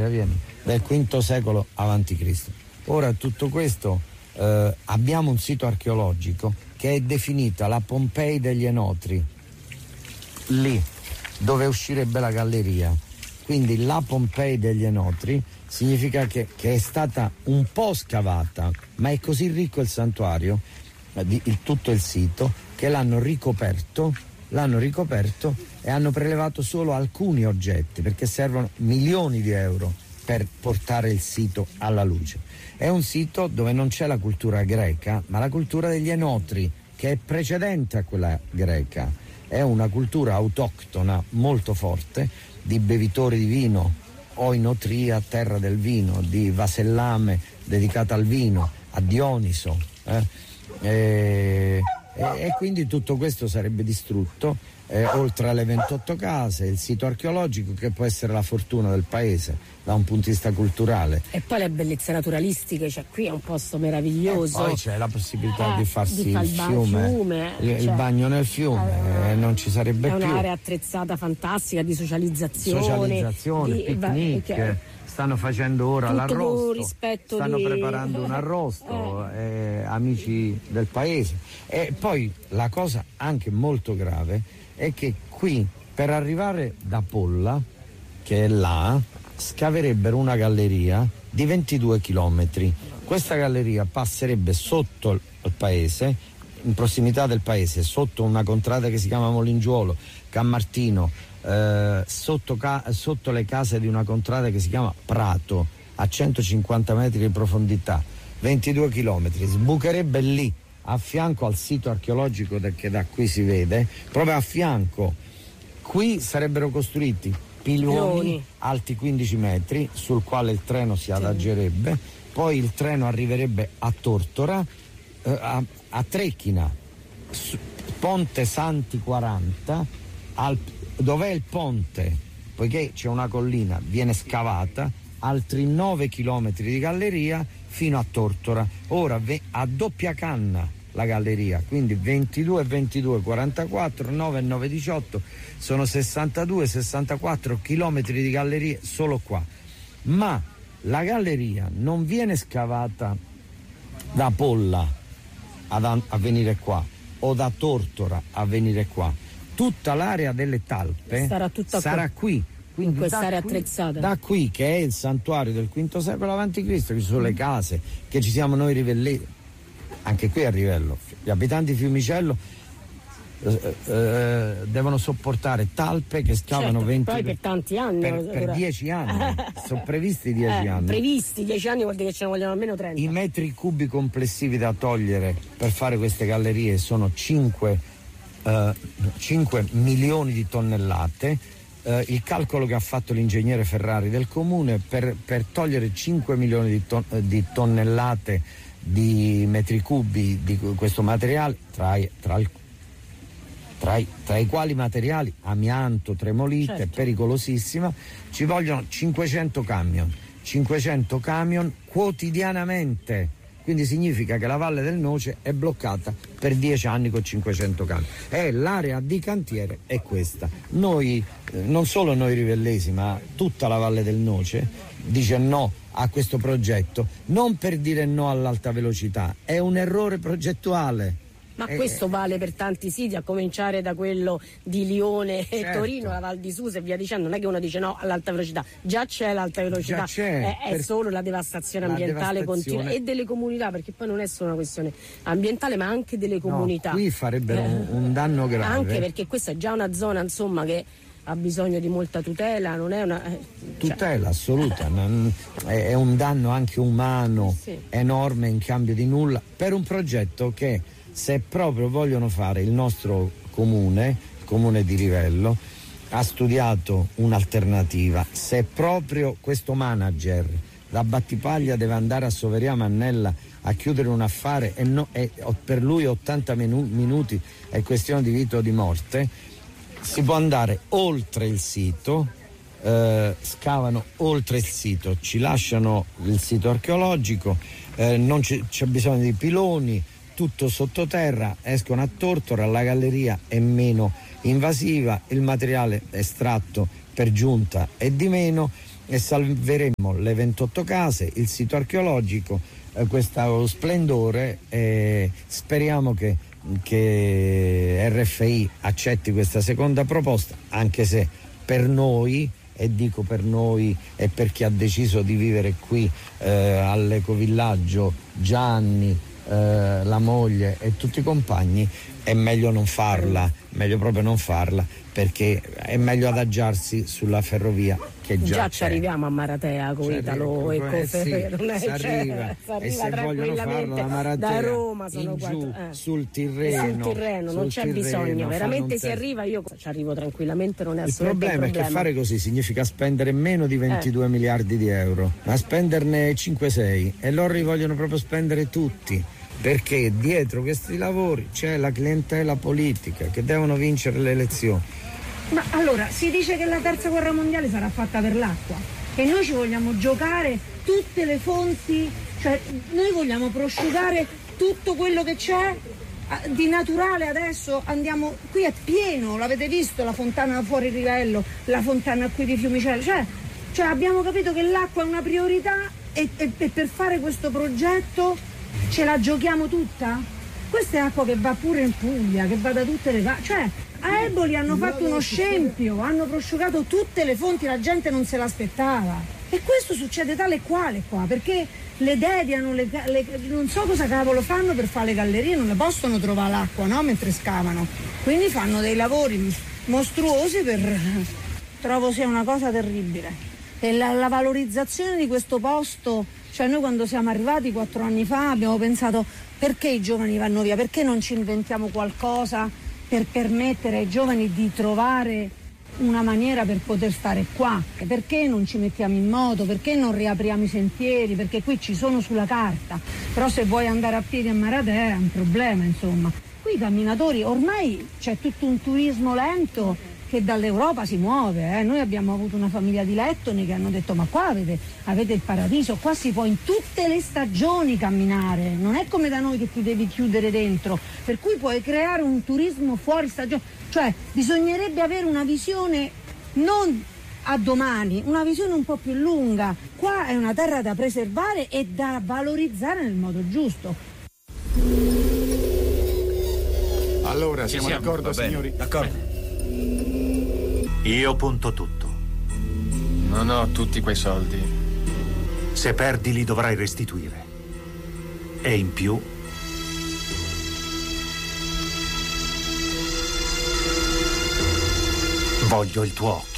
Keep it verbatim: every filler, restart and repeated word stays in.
Venire, vieni, del quinto secolo avanti Cristo. Ora tutto questo, eh, abbiamo un sito archeologico che è definita la Pompei degli Enotri, lì dove uscirebbe la galleria. Quindi la Pompei degli Enotri significa che, che è stata un po' scavata, ma è così ricco il santuario, di, il, tutto il sito, che l'hanno ricoperto, l'hanno ricoperto e hanno prelevato solo alcuni oggetti, perché servono milioni di euro per portare il sito alla luce. È un sito dove non c'è la cultura greca, ma la cultura degli Enotri, che è precedente a quella greca. È una cultura autoctona molto forte, di bevitori di vino, oinotria, terra del vino, di vasellame dedicata al vino, a Dioniso, eh? e, e, e quindi tutto questo sarebbe distrutto, eh, oltre alle ventotto case, il sito archeologico, che può essere la fortuna del paese da un punto di vista culturale. E poi le bellezze naturalistiche, cioè qui è un posto meraviglioso. E poi c'è la possibilità eh, di farsi di far il ba- fiume, fiume il, cioè, il bagno nel fiume, eh, non ci sarebbe è più. È un'area attrezzata fantastica di socializzazione. Socializzazione, di, picnic, che, stanno facendo ora tutto l'arrosto, stanno di... preparando un arrosto, eh. Eh, amici del paese. E poi la cosa anche molto grave è che qui, per arrivare da Polla, che è là, scaverebbero una galleria di ventidue chilometri. Questa galleria passerebbe sotto il paese, in prossimità del paese, sotto una contrada che si chiama Molingiuolo, Cammartino, eh, sotto, ca- sotto le case di una contrada che si chiama Prato, a centocinquanta metri di profondità, ventidue chilometri, sbucherebbe lì, a fianco al sito archeologico che da qui si vede, proprio a fianco. Qui sarebbero costruiti piloni alti quindici metri, sul quale il treno si adaggerebbe, poi il treno arriverebbe a Tortora, eh, a, a Trecchina, su, Ponte Santi quaranta, al, dov'è il ponte? Poiché c'è una collina, viene scavata, altri nove chilometri di galleria fino a Tortora. Ora ve, a doppia canna la galleria, quindi ventidue, ventidue, quarantaquattro, nove e nove, diciotto, sono sessantadue, sessantaquattro chilometri di gallerie solo qua. Ma la galleria non viene scavata da Polla ad, a venire qua o da Tortora a venire qua. Tutta l'area delle talpe sarà, tutta sarà qui. Quindi in quest'area qui, attrezzata. Da qui, che è il santuario del quinto secolo avanti Cristo, che ci sono le case, che ci siamo noi rivelleti, anche qui a Rivello, gli abitanti di Fiumicello eh, eh, devono sopportare talpe che scavano certo, venti poi per tanti anni, per, per dieci anni, sono previsti dieci eh, anni. Previsti dieci anni vuol dire che ce ne vogliono almeno trenta. I metri cubi complessivi da togliere per fare queste gallerie sono cinque, eh, cinque milioni di tonnellate. Uh, il calcolo che ha fatto l'ingegnere Ferrari del comune per, per togliere cinque milioni di, ton- di tonnellate di metri cubi di questo materiale, tra, tra, il, tra, i, tra i quali materiali amianto, tremolite, certo, pericolosissima, ci vogliono cinquecento camion, cinquecento camion quotidianamente. Quindi significa che la Valle del Noce è bloccata per dieci anni con cinquecento camion. E l'area di cantiere è questa. Noi, eh, non solo noi rivellesi, ma tutta la Valle del Noce dice no a questo progetto, non per dire no all'alta velocità, è un errore progettuale. Ma eh, questo vale per tanti siti, a cominciare da quello di Lione e certo, Torino, la Val di Susa e via dicendo. Non è che uno dice no all'alta velocità, già c'è l'alta velocità, già c'è, è, è solo la devastazione la ambientale devastazione continua e delle comunità, perché poi non è solo una questione ambientale ma anche delle comunità. No, qui farebbero eh, un, un danno grave. Anche perché questa è già una zona, insomma, che ha bisogno di molta tutela, non è una eh, tutela cioè. assoluta, non, è, è un danno anche umano, sì, enorme in cambio di nulla per un progetto che, se proprio vogliono fare, il nostro comune, il comune di Rivello, ha studiato un'alternativa. Se proprio questo manager da Battipaglia deve andare a Soveria Mannella a chiudere un affare e, no, e per lui ottanta minu- minuti è questione di vita o di morte, si può andare oltre il sito, eh, scavano oltre il sito, ci lasciano il sito archeologico, eh, non c- c'è bisogno di piloni, tutto sottoterra, escono a Tortora, la galleria è meno invasiva, il materiale estratto per giunta è di meno e salveremo le ventotto case, il sito archeologico, eh, questo splendore, e speriamo che, che R F I accetti questa seconda proposta, anche se per noi, e dico per noi e per chi ha deciso di vivere qui eh, all'ecovillaggio, Gianni, eh, la moglie e tutti i compagni, è meglio non farla, meglio proprio non farla, perché è meglio adagiarsi sulla ferrovia che già, già c'è. ci arriviamo a Maratea con Italo e eh, sì, non è, si arriva, si arriva e se vogliono farla da Maratea da Roma sono in quattro, giù eh. sul Tirreno, sul Tirreno non sul c'è Tirreno, bisogno, veramente si te- arriva, io ci arrivo tranquillamente, non è il assolutamente problema, un problema è che fare così significa spendere meno di ventidue eh. miliardi di euro, ma spenderne cinque sei, e loro li vogliono proprio spendere tutti, perché dietro questi lavori c'è la clientela politica che devono vincere le elezioni. Ma allora, si dice che la terza guerra mondiale sarà fatta per l'acqua e noi ci vogliamo giocare tutte le fonti, cioè noi vogliamo prosciugare tutto quello che c'è di naturale. Adesso andiamo, qui è pieno, l'avete visto, la fontana fuori livello, la fontana qui di Fiumicello, cioè, cioè abbiamo capito che l'acqua è una priorità e, e, e per fare questo progetto ce la giochiamo tutta? Questa è acqua che va pure in Puglia, che va da tutte le parti, cioè a Eboli hanno fatto uno scempio, hanno prosciugato tutte le fonti, la gente non se l'aspettava. E questo succede tale e quale qua, perché le dediano, le, le, non so cosa cavolo fanno per fare le gallerie, non le possono trovare l'acqua, no? Mentre scavano. Quindi fanno dei lavori mostruosi per... Trovo sia una cosa terribile. E la, la valorizzazione di questo posto, cioè noi quando siamo arrivati quattro anni fa abbiamo pensato perché i giovani vanno via, perché non ci inventiamo qualcosa per permettere ai giovani di trovare una maniera per poter stare qua, perché non ci mettiamo in moto, perché non riapriamo i sentieri, perché qui ci sono sulla carta, però se vuoi andare a piedi a Maratea è un problema, insomma. Qui i camminatori, ormai c'è tutto un turismo lento che dall'Europa si muove, eh. Noi abbiamo avuto una famiglia di lettoni che hanno detto ma qua avete, avete il paradiso, qua si può in tutte le stagioni camminare, non è come da noi che ti devi chiudere dentro, per cui puoi creare un turismo fuori stagione, cioè bisognerebbe avere una visione non a domani, una visione un po' più lunga. Qua è una terra da preservare e da valorizzare nel modo giusto. Allora, siamo, siamo d'accordo, signori? D'accordo. Io punto tutto. Non ho tutti quei soldi. Se perdi li dovrai restituire. E in più voglio il tuo occhio.